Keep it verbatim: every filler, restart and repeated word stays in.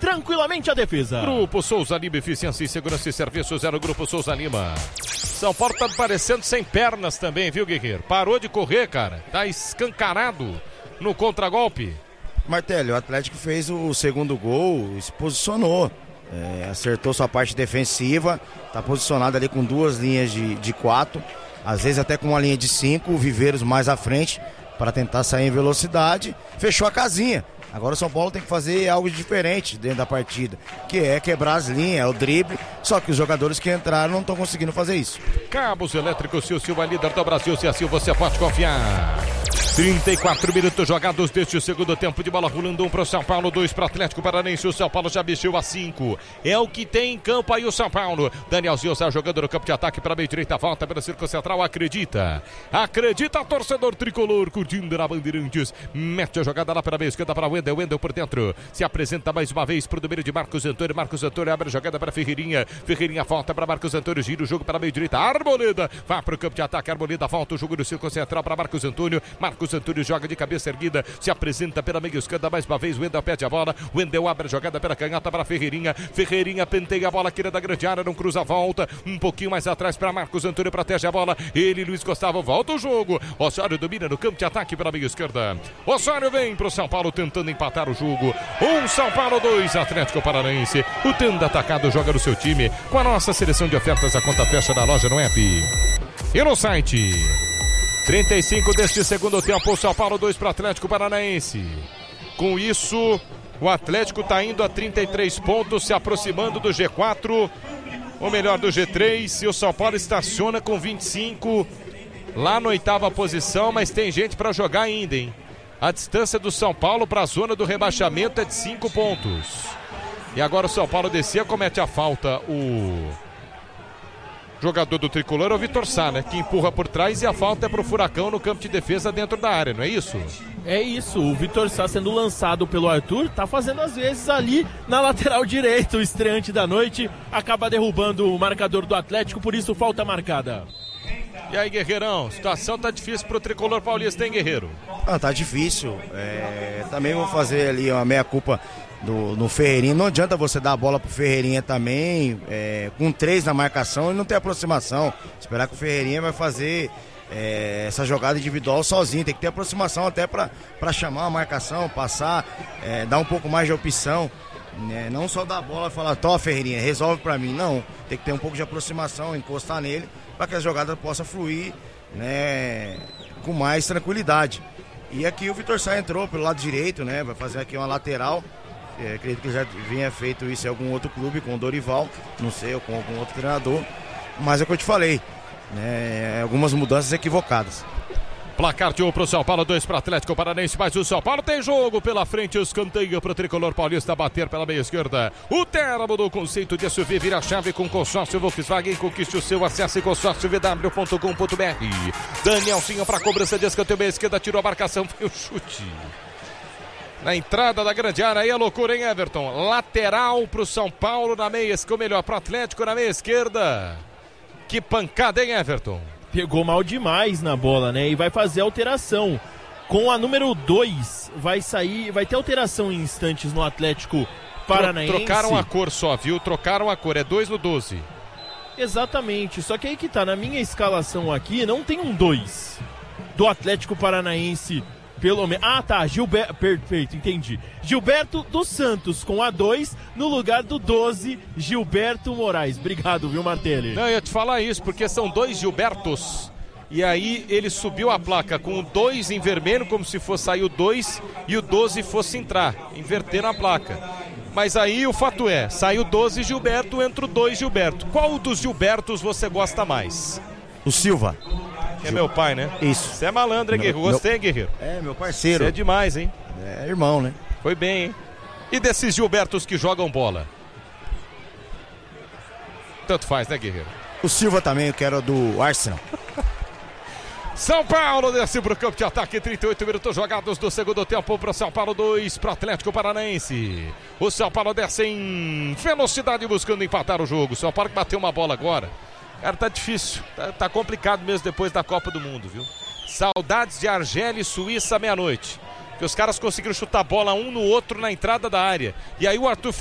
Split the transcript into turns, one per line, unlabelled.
tranquilamente a defesa.
Grupo Souza Lima, eficiência em segurança e serviços, era o Grupo Souza Lima. São Paulo tá parecendo sem pernas também, viu, Guerreiro? Parou de correr, cara. Tá escancarado no contragolpe.
Martelli, o Atlético fez o segundo gol, se posicionou. É, acertou sua parte defensiva, está posicionado ali com duas linhas de, de quatro, às vezes até com uma linha de cinco, o Viveiros mais à frente para tentar sair em velocidade, fechou a casinha. Agora o São Paulo tem que fazer algo diferente dentro da partida, que é quebrar as linhas, é o drible, só que os jogadores que entraram não estão conseguindo fazer isso.
Cabos elétricos, se o Silva é líder do Brasil, se assim você pode confiar. trinta e quatro minutos jogados deste segundo tempo de bola rolando, um para o São Paulo, dois para o Atlético Paranaense. O São Paulo já mexeu a cinco. É o que tem em campo aí o São Paulo. Danielzinho está jogando no campo de ataque para a meia direita, volta pelo círculo central, acredita. Acredita, torcedor tricolor, curtindo na Bandeirantes. Mete a jogada lá para a meia esquerda para o Wendel, Wendel por dentro. Se apresenta mais uma vez para o domínio de Marcos Antônio. Marcos Antônio abre a jogada para Ferreirinha. Ferreirinha volta para Marcos Antônio, gira o jogo para a meia direita. Arboleda vai para o campo de ataque. Arboleda volta o jogo no círculo central para Marcos Antônio. Marcos Antônio joga de cabeça erguida, se apresenta pela meia esquerda mais uma vez. Wendel pede a bola. Wendel abre a jogada pela canhota para Ferreirinha. Ferreirinha penteia a bola aqui da grande área, não cruza a volta. Um pouquinho mais atrás para Marcos Antônio, protege a bola. Ele, Luiz Gustavo, volta o jogo. Osório domina no campo de ataque pela meia esquerda. Osório vem pro São Paulo tentando empatar o jogo. Um São Paulo, dois Atlético Paranaense. O Tenda Atacado joga no seu time com a nossa seleção de ofertas. A conta fecha da loja no app e no site. trinta e cinco deste segundo tempo, o São Paulo dois para o Atlético Paranaense. Com isso, o Atlético está indo a trinta e três pontos, se aproximando do G quatro, ou melhor, do G três. E o São Paulo estaciona com vinte e cinco, lá na oitava posição, mas tem gente para jogar ainda, hein? A distância do São Paulo para a zona do rebaixamento é de cinco pontos. E agora o São Paulo descia, comete a falta o jogador do tricolor é o Vitor Sá, né? Que empurra por trás e a falta é pro Furacão no campo de defesa dentro da área, não é isso?
É isso, o Vitor Sá sendo lançado pelo Arthur, tá fazendo às vezes ali na lateral direita, o estreante da noite, acaba derrubando o marcador do Atlético, por isso falta marcada.
E aí, Guerreirão, a situação tá difícil pro tricolor paulista, hein, Guerreiro?
Ah, tá difícil, é, também vou fazer ali uma meia-culpa do, no Ferreirinha. Não adianta você dar a bola pro Ferreirinha também, é, com três na marcação e não ter aproximação. Esperar que o Ferreirinha vai fazer é, essa jogada individual sozinho. Tem que ter aproximação até para chamar a marcação, passar, é, dar um pouco mais de opção, né? Não só dar a bola e falar, tó, Ferreirinha, resolve para mim. Não, tem que ter um pouco de aproximação, encostar nele, para que a jogada possa fluir, né, com mais tranquilidade. E aqui o Vitor Sá entrou pelo lado direito, né? Vai fazer aqui uma lateral. É, acredito que já vinha feito isso em algum outro clube, com o Dorival, não sei, ou com algum outro treinador. Mas é o que eu te falei, né? Algumas mudanças equivocadas.
Placar de um pro São Paulo, dois para Atlético Paranaense, mas o São Paulo tem jogo pela frente, escanteio pro tricolor paulista bater pela meia esquerda. O Teramo do conceito de S U V vira a chave com consórcio Volkswagen, conquiste o seu, acesse consórcio v w ponto com ponto b r. Danielzinho para cobrança de escanteio, meia esquerda, tirou a marcação, foi o chute na entrada da grande área. Aí a loucura, hein, Everton? Lateral pro São Paulo na meia esquerda, ou melhor, pro Atlético na meia esquerda. Que pancada, hein, Everton?
Pegou mal demais na bola, né? E vai fazer alteração. Com a número dois, vai sair, vai ter alteração em instantes no Atlético Paranaense.
Trocaram a cor só, viu? Trocaram a cor, é dois no doze.
Exatamente, só que aí que tá, na minha escalação aqui, não tem um dois do Atlético Paranaense, pelo menos. Ah, tá, Gilberto, perfeito, entendi. Gilberto dos Santos com a dois, no lugar do doze, Gilberto Moraes. Obrigado, viu, Martelli?
Não, eu ia te falar isso, porque são dois Gilbertos. E aí ele subiu a placa com o dois em vermelho, como se fosse sair o dois e o doze fosse entrar. Inverteram a placa. Mas aí o fato é, saiu doze Gilberto, entra o dois Gilberto. Qual dos Gilbertos você gosta mais?
O Silva.
Que é meu pai, né?
Isso.
Você é malandro, hein, Guerreiro? Gostei,
meu...
Guerreiro.
É, meu parceiro.
Você é demais, hein?
É, irmão, né?
Foi bem, hein? E desses Gilbertos que jogam bola? Tanto faz, né, Guerreiro?
O Silva também, eu quero do Arsenal.
São Paulo desce pro campo de ataque, trinta e oito minutos jogados do segundo tempo para São Paulo, dois para Atlético Paranaense. O São Paulo desce em velocidade buscando empatar o jogo. O São Paulo que bateu uma bola agora. Cara, tá difícil, tá, tá complicado mesmo depois da Copa do Mundo, viu? Saudades de Argélia e Suíça meia-noite. Que os caras conseguiram chutar a bola um no outro na entrada da área. E aí o Arthur